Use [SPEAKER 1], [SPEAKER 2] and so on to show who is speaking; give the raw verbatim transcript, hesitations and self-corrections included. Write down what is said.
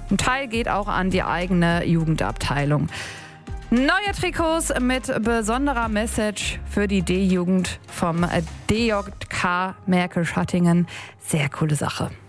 [SPEAKER 1] Ein Teil geht auch an die eigene Jugendabteilung. Neue Trikots mit besonderer Message für die D-Jugend vom D J K Märkisch-Hattingen. Sehr coole Sache.